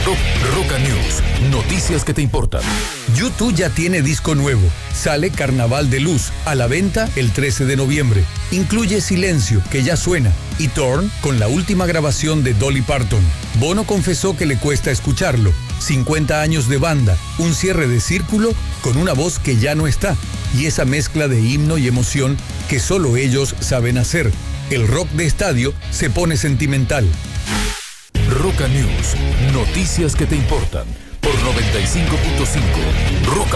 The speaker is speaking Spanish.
Roca News, noticias que te importan. YouTube ya tiene disco nuevo. Sale Carnaval de Luz, a la venta el 13 de noviembre. Incluye Silencio, que ya suena, y Torn, con la última grabación de Dolly Parton. Bono confesó que le cuesta escucharlo. 50 años de banda, un cierre de círculo con una voz que ya no está, y esa mezcla de himno y emoción que solo ellos saben hacer. El rock de estadio se pone sentimental. Roca News, noticias que te importan por 95.5 Roca.